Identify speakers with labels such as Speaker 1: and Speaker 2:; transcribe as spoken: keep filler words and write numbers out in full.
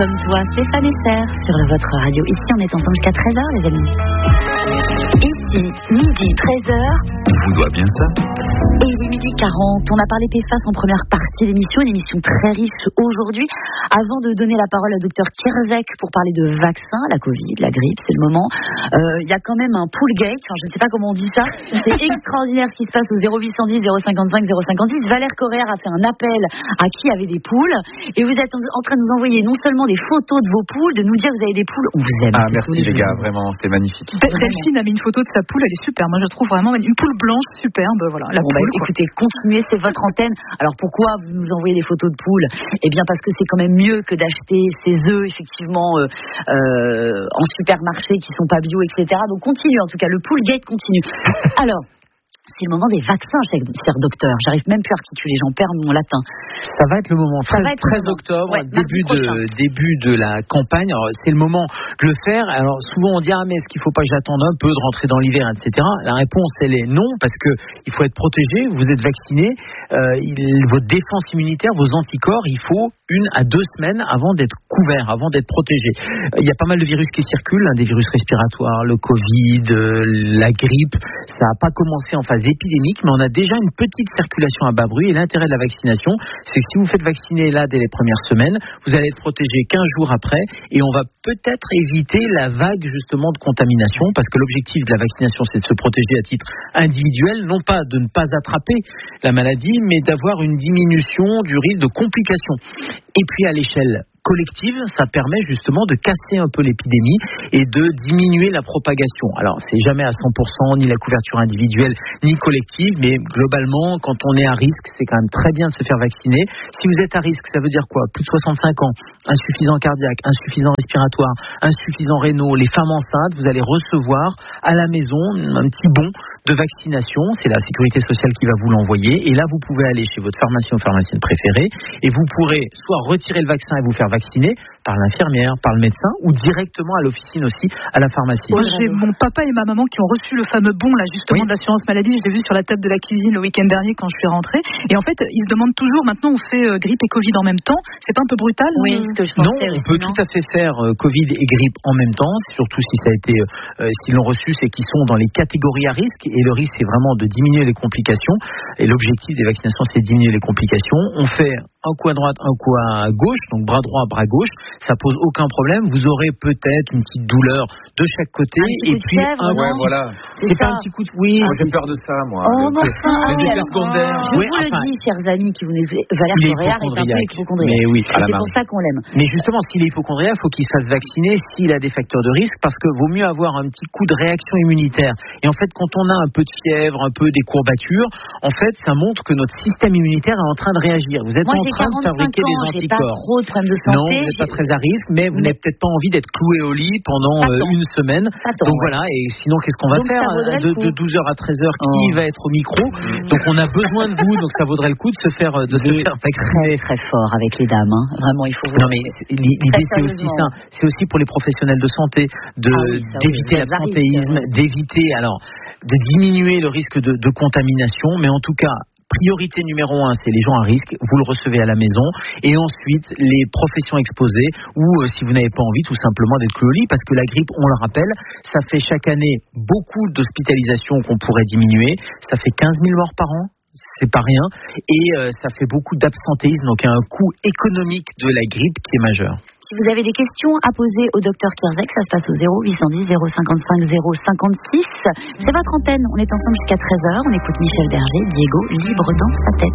Speaker 1: Comme toi, Stéphane Echer, sur votre radio. Ici, on est ensemble jusqu'à treize heures, les amis. Ici, midi, treize heures.
Speaker 2: On vous doit bien ça.
Speaker 1: Et il est midi quarante. On a parlé P F A S en première partie d'émission, une émission très riche aujourd'hui. Avant de donner la parole à docteur Kierzek pour parler de vaccins, la Covid, la grippe, c'est le moment. Il euh, y a quand même un poolgate, enfin, je ne sais pas comment on dit ça. C'est extraordinaire ce qui se passe au zéro huit cent dix, zéro cinquante-cinq, zéro cinquante-six. Valère Correa a fait un appel à qui avait des poules. Et vous êtes en train de nous envoyer non seulement des photos de vos poules, de nous dire que vous avez des poules. On vous aime.
Speaker 2: Ah, merci les gars, vraiment, c'était magnifique.
Speaker 3: Delphine a mis une photo de sa poule, elle est super. Moi, je trouve vraiment une poule blanche superbe. Voilà, la
Speaker 1: bon,
Speaker 3: poule.
Speaker 1: Bah, écoutez, continuez, c'est votre antenne. Alors pourquoi vous nous envoyez des photos de poules ? Eh bien, parce que c'est quand même mieux que d'acheter ces œufs, effectivement, euh, euh, en supermarché qui sont pas bio, et cetera. Donc continue, en tout cas, le poolgate continue. Alors. C'est le moment des vaccins, cher, cher docteur. J'arrive même plus à articuler, j'en perds mon latin.
Speaker 4: Ça va être le moment. treize octobre,
Speaker 1: ouais,
Speaker 4: début, de, début de la campagne. Alors, c'est le moment de le faire. Alors, souvent, on dit, ah, mais est-ce qu'il ne faut pas que j'attende un peu de rentrer dans l'hiver, et cetera. La réponse, elle est non, parce qu'il faut être protégé. Vous êtes vacciné. Euh, il, votre défense immunitaire, vos anticorps, il faut une à deux semaines avant d'être couvert, avant d'être protégé. Il y a pas mal de virus qui circulent, hein, des virus respiratoires, le Covid, euh, la grippe. Ça n'a pas commencé en phase épidémique, mais on a déjà une petite circulation à bas bruit. Et l'intérêt de la vaccination, c'est que si vous faites vacciner là dès les premières semaines, vous allez être protégé quinze jours après, et on va peut-être éviter la vague justement de contamination, parce que l'objectif de la vaccination, c'est de se protéger à titre individuel, non pas de ne pas attraper la maladie, mais d'avoir une diminution du risque de complications. Et puis à l'échelle collective, ça permet justement de casser un peu l'épidémie et de diminuer la propagation. Alors, c'est jamais à cent pour cent ni la couverture individuelle ni collective, mais globalement, quand on est à risque, c'est quand même très bien de se faire vacciner. Si vous êtes à risque, ça veut dire quoi ? Plus de soixante-cinq ans, insuffisant cardiaque, insuffisant respiratoire, insuffisant rénaux, les femmes enceintes, vous allez recevoir à la maison un petit bon de vaccination, c'est la sécurité sociale qui va vous l'envoyer, et là vous pouvez aller chez votre pharmacien ou pharmacienne préférée, et vous pourrez soit retirer le vaccin et vous faire vacciner par l'infirmière, par le médecin, ou directement à l'officine aussi, à la pharmacie.
Speaker 3: Moi, j'ai mon papa et ma maman qui ont reçu le fameux bon là justement oui. de l'assurance maladie. Je l'ai vu sur la table de la cuisine le week-end dernier quand je suis rentrée. Et en fait, ils demandent toujours, maintenant on fait euh, grippe et Covid en même temps. C'est pas un peu brutal ?
Speaker 1: Oui, ce que je pensais.
Speaker 4: Non, on peut non. tout à fait faire euh, Covid et grippe en même temps, surtout si ça a été, euh, s'ils l'ont reçu, c'est qu'ils sont dans les catégories à risque, et le risque c'est vraiment de diminuer les complications. Et l'objectif des vaccinations, c'est de diminuer les complications. On fait un coup à droite, un coup à gauche, donc bras droit, bras gauche. Ça pose aucun problème. Vous aurez peut-être une petite douleur de chaque côté,
Speaker 1: et puis
Speaker 4: fièvre,
Speaker 2: un ouais, voilà.
Speaker 4: C'est, c'est pas un petit coup de oui.
Speaker 2: Ah, j'ai peur de ça, moi.
Speaker 1: Oh,
Speaker 2: le,
Speaker 1: enfin,
Speaker 2: les
Speaker 1: oui,
Speaker 2: effets secondaires.
Speaker 1: Je
Speaker 4: oui,
Speaker 1: vous
Speaker 4: enfin,
Speaker 1: le dis, chers amis, qui vous Valère Correa est un peu hypochondriaque.
Speaker 4: Mais oui,
Speaker 1: c'est pour ça qu'on l'aime.
Speaker 4: Mais justement, s'il est hypochondriaque, il faut qu'il se fasse vacciner s'il a des facteurs de risque, parce que vaut mieux avoir un petit coup de réaction immunitaire. Et en fait, quand on a un peu de fièvre, un peu des courbatures, en fait, ça montre que notre système immunitaire est en train de réagir. Vous êtes
Speaker 1: moi,
Speaker 4: en train de fabriquer
Speaker 1: ans,
Speaker 4: des anticorps.
Speaker 1: J'ai pas trop de problèmes de santé.
Speaker 4: Non, vous n'êtes pas très à risque, mais vous n'avez peut-être pas envie d'être cloué au lit pendant euh, une semaine.
Speaker 1: Attends,
Speaker 4: donc
Speaker 1: ouais.
Speaker 4: voilà, et sinon, qu'est-ce qu'on va
Speaker 1: donc,
Speaker 4: faire de, de douze heures à treize heures, qui oh. va être au micro mmh. Donc on a besoin de vous, donc ça vaudrait le coup de se faire, de se faire vacciner.
Speaker 1: Très, très fort avec les dames, hein. Vraiment, il faut.
Speaker 4: Non, mais l'idée, c'est aussi ça. C'est aussi pour les professionnels de santé de, ah oui, d'éviter oui, l'absentéisme, d'éviter, alors, de diminuer le risque de, de contamination, mais en tout cas, priorité numéro un, c'est les gens à risque, vous le recevez à la maison, et ensuite les professions exposées, ou euh, si vous n'avez pas envie tout simplement d'être cloué au lit, parce que la grippe, on le rappelle, ça fait chaque année beaucoup d'hospitalisations qu'on pourrait diminuer, ça fait quinze mille morts par an, c'est pas rien, et euh, ça fait beaucoup d'absentéisme, donc il y a un coût économique de la grippe qui est majeur.
Speaker 1: Si vous avez des questions à poser au docteur Kierzek, ça se passe au zéro huit cent dix, zéro cinquante-cinq, zéro cinquante-six. C'est votre antenne, on est ensemble jusqu'à treize heures, on écoute Michel Berger, Diego libre dans sa tête.